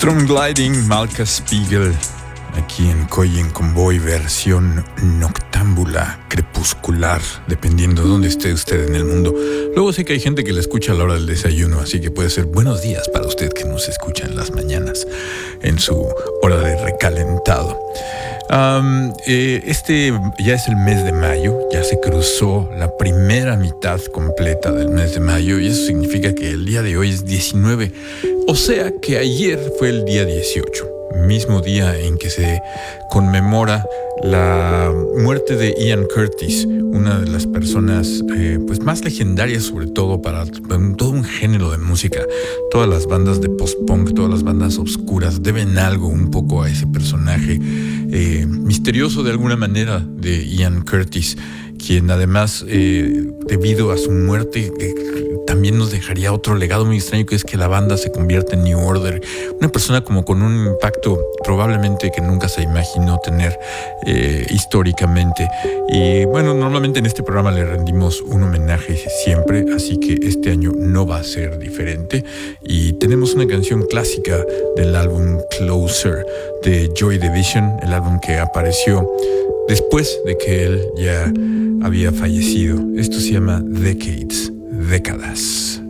Strong Gliding, Malka Spiegel, aquí en Coyen Convoy, versión noctámbula, crepuscular, dependiendo de dónde esté usted en el mundo. Luego sé que hay gente que la escucha a la hora del desayuno, así que puede ser buenos días para usted que nos escucha en las mañanas, en su hora de recalentado. Este ya es el mes de mayo, ya se cruzó la primera mitad completa del mes de mayo y eso significa que el día de hoy es 19, o sea que ayer fue el día 18, mismo día en que se conmemora la muerte de Ian Curtis, una de las personas pues más legendarias, sobre todo para todo un género de música. Todas las bandas de post-punk, todas las bandas obscuras deben algo un poco a ese personaje misterioso de alguna manera de Ian Curtis, quien además debido a su muerte también nos dejaría otro legado muy extraño, que es que la banda se convierte en New Order, una persona como con un impacto probablemente que nunca se imaginó tener históricamente. Y bueno, normalmente en este programa le rendimos un homenaje siempre, así que este año no va a ser diferente, y tenemos una canción clásica del álbum Closer de Joy Division, el álbum que apareció después de que él ya había fallecido. Esto se llama Decades, décadas.